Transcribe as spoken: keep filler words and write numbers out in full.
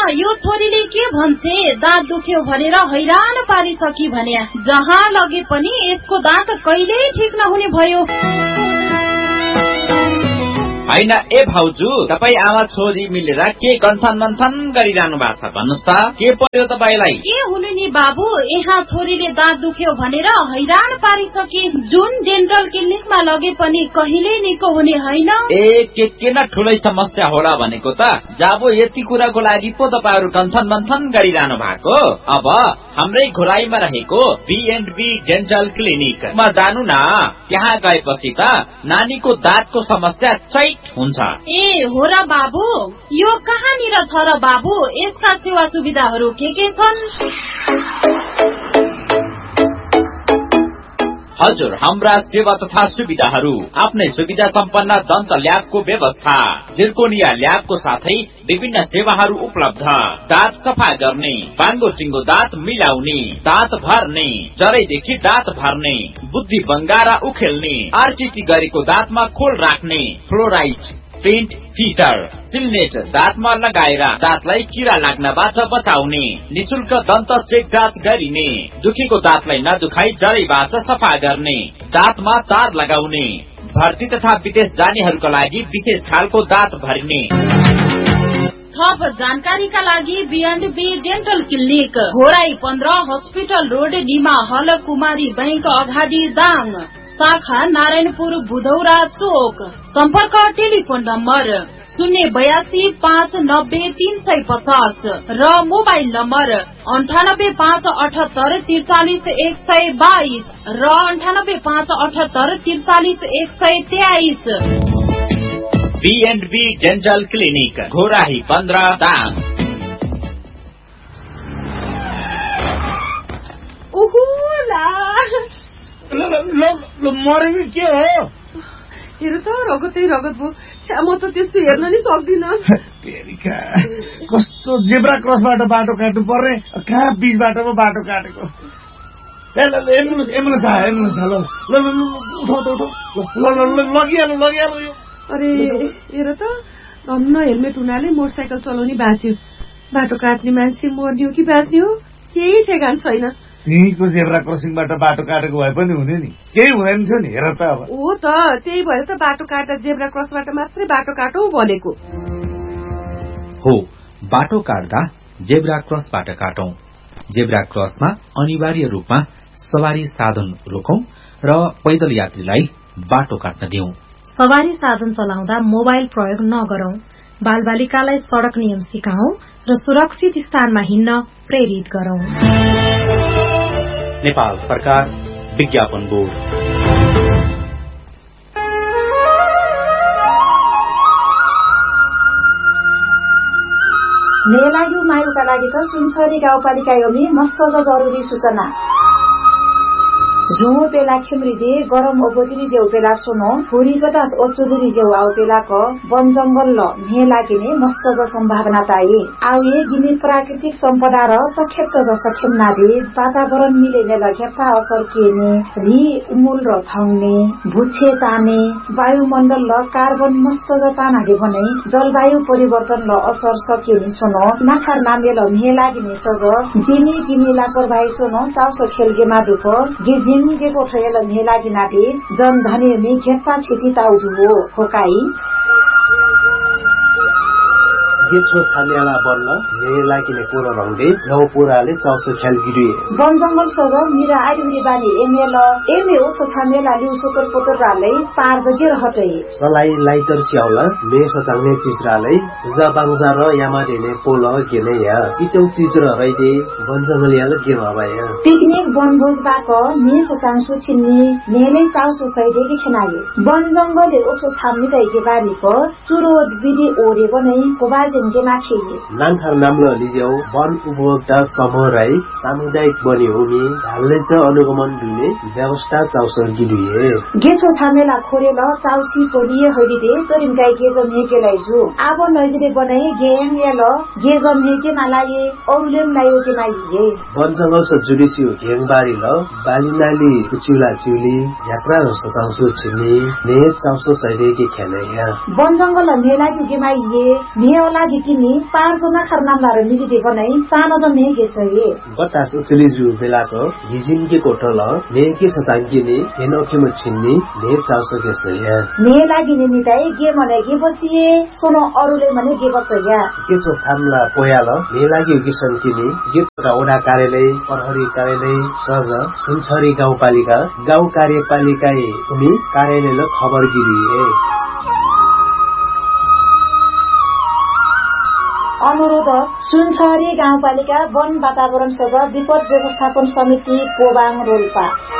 यो छोरीले के भन्छे दाँत दुख्यो भनेर हैरान पारिसकी भने जहाँ लगे पनि यसको दाँत कहिल्यै ठीक नहुने भयो। हैन ए भाउजू, तपाई आमा छोरी मिलेर के गन्थन मन्थन गरिरहनु भएको छ भन्नुस् त, के पर्यो तपाईलाई? के हुनु नि बाबु, यहाँ छोरीले दाँत दुख्यो भनेर हैरान पारिसके, जुन डेन्टल क्लिनिकमा लगे पनि कहिले निको हुने हैन। ए के के न ठुलै समस्या होला भनेको त, जाबो यति कुराको लागि पो तपाईहरु गन्थन मन्थन गरिरहनु भएको। अब हाम्रै घोराईमा रहेको बी एन्ड बी डेन्टल क्लिनिकमा जानु न, त्यहाँ गएपछि त नानीको दाँतको समस्या चैट हुन्छ। ए हो र बाबु, यो कहाँनिर छ र बाबु? यसका सेवा सुविधाहरू के के छन्? हजुर, हाम्रा सेवा तथा सुविधाहरू आफ्नै सुविधा सम्पन्न दन्त ल्याबको व्यवस्था, जिर्कोनिया ल्याबको साथै विभिन्न सेवाहरू उपलब्ध। दाँत सफा गर्ने, बाङ्गो टिङ्गो दाँत मिलाउने, दाँत भर्ने, जरैदेखि दाँत भर्ने, बुद्धि बङ्गारा उखेल्ने, आरसीटी गरेको दाँतमा खोल राख्ने, फ्लोराइड पेन्ट फिटर, सिलनेट दाँतमा लगाएर दाँतलाई किरा लाग्नबाट बचाउने, निशुल्क दन्त चेक जाँच गरिने, दुखेको दाँतलाई नदुखाई जरैबाट सफा गर्ने, दाँतमा तार लगाउने, भर्ती तथा विदेश जानेहरूका लागि विशेष खालको दाँत भरिने। थप जानकारीका लागि be and be dental clinic, Ghorahi पन्ध्र, हस्पिटल रोड, डिमा हल, कुमारी बैंक अगाडि दाङ, शाखा नारायणपुर बुधौरा चोक। सम्पर्क टेलिफोन नम्बर शून्य बयासी पाँच नब्बे तीन सय पचास र मोबाइल नम्बर अन्ठानब्बे पाँच अठहत्तर त्रिचालिस एक सय बाइस र अन्ठानब्बे पाँच अठहत्तर त्रिचालिस एक सय तेइस। Be and be dental clinic, Ghorahi पन्ध्र, दाङ। मरेको के हो? हेर त रगतै रगत भयो। छ्या, म त त्यस्तो हेर्न नि सक्दिन। कस्तो जेब्रा क्रसबाट बाटो काट्नु पर्ने, कहाँ बीच बाटोमा बाटो काटेको। एम्बुलेन्स एम्बुलेन्स आयो, एम्बुलेन्स ल ल उठाउ उठाउ लगिहाल्नु लगिहाल्नु यो। अरे हेर त, धन्न हेलमेट हुनाले मोटरसाइकल चलाउने बाँच्यो। बाटो काट्ने मान्छे मर्ने हो कि बाँच्ने हो केही ठेगान छैन। त्यहीको जेब्रा क्रसिङबाट बाटो काटेको भए पनि हुने नि, केही हुँदैन थियो नि। हेर त अब हो त, त्यही भएर त बाटो काट्दा जेब्रा क्रसबाट मात्रै बाटो काटौ भनेको हो। बाटो काट्दा जेब्रा क्रसबाट काटौं। जेब्रा क्रसमा अनिवार्य रूपमा सवारी साधन रोकौं र पैदल यात्रीलाई बाटो काट्न दिउँ। सवारी साधन चलाउँदा मोबाइल प्रयोग नगरौं। बालबालिकालाई सड़क नियम सिकाउँ र सुरक्षित स्थानमा हिँड्न प्रेरित गरौं। नेपाल सरकार, विज्ञापन बोर्ड। मेलायु मायुका लागि त सुनसरी गाउँपालिका योमी मस्त जरुरी सूचना। झुमो पेला खेमृदे गरम ओबोतिरी जेउ पेला सोनो फुरी बतास ओचुदुरी जेउ आउ पेला क वन जंगल ल ने लागिने मस्त ज सम्भावना ताई आउ ये गिनी प्राकृतिक सम्पदा र तखेत ज सखेमना दे वातावरण मिलेने लगेपा असर केने रि उमुल र थाउने भुछे ताने वायुमण्डल ल कार्बन मस्त ज तानागे भने जलवायु परिवर्तन ल असर सकेनी सोनो नाखार नामे ल ने लागिने सज जिनी गिनी लापरवाही सोनो चाउसो खेलगे मादुको गिजी गेको ठयल नेलागी नाटे जन धने मे खेप्पा क्षति ताउदु हो होकाई गेछो छानेला बन्न नेलागिने कोरो रंगले नौ पुराले चाउसो ख्याल गिरिए वन जंगल सज मिरा आइरी बानी एमेल एमे ओ छानेला लिउ सोकर पोतर रालै पार जगे रहतै सलाई लाइटर स्याउला मे सचाउने चिजरालै जबाङजा र यामादेने पोल गेने या इतौ चिज र रैदे वन जंगल याल के भबाया पिकनिक वनभोज बाको ने सचाङसु छिन्नी नेले चाउसो सैदे के खनाले वन जंगलले ओसो छाम्नी दैके बारीको चुरो विधि ओरे बनै कोबाज नानखार नाम्लो लिज्याउ वन उपभोक्ता समूह राई सामुदायिक बनी हुने ढाल्ने च अनुगमन दुने व्यवस्था चाउसर गिरिए गेछो छामेला खोरेल चाउसी कोरिए हरिदे तरिन गाई गेजम हेकेलाई जु आबो नजरे बनाई गेम याल गेजम हेके नालाये औलेम लायो के नाइए वन जंगल स जुडिसियो घेङबारी ल बालिनाली कुचिला चिउली यात्रा र सताउसो छिने ने चाउसो सैदे के खेले या वन जंगल नेला के माइए नेला लागि किन्ने पाँचजना खरनामदार मिलिदिएको नै सानो जन्ने गेसए बतास उचलिजु बेलाको हिजिनके कोठल ने के सताङ्किने हेनोखेम छिन्ने ने चाउसो गेसया ने लागि ने निताई गे मने गे बचिए सोनो अरुले मने गे बचया केचो थामला पोयाल ने लागि किसन किने गेचोका ओडा कार्यालय प्रहरी कार्यालय सज सुनछरी गाउँपालिका गाउँ कार्यपालिका उनी कार्यालयले खबर गिरिए अनुरोध सुनछरी गाउँपालिका वन वातावरण सजा विपद व्यवस्थापन समिति पोबाङ रोल्पा